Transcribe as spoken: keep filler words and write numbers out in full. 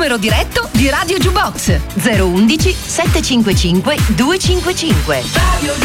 numero diretto di Radio Jukebox: zero uno uno sette cinque cinque due cinque cinque. Radio